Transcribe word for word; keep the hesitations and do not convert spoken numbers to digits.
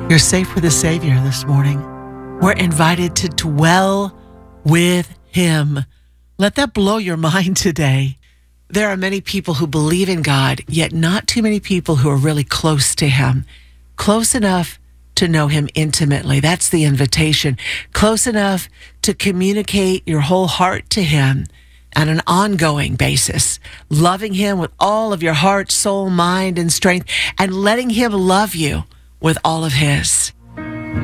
You're safe with the Savior this morning. We're invited to dwell with Him. Let that blow your mind today. There are many people who believe in God, yet not too many people who are really close to Him. Close enough to know Him intimately. That's the invitation. Close enough to communicate your whole heart to Him on an ongoing basis, loving Him with all of your heart, soul, mind, and strength, and letting Him love you with all of His.